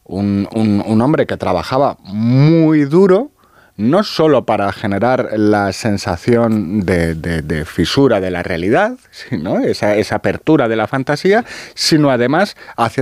un hombre que trabajaba muy duro, no solo para generar la sensación de fisura de la realidad, sino esa apertura de la fantasía, sino además haciendo